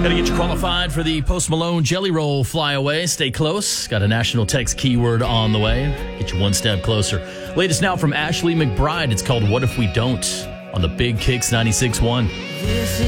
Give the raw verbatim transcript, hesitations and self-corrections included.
Got to get you qualified for the Post Malone Jelly Roll Flyaway. Stay close. Got a national text keyword on the way. Get you one step closer. Latest now from Ashley McBride. It's called What If We Don't on the Big Kicks ninety-six point one.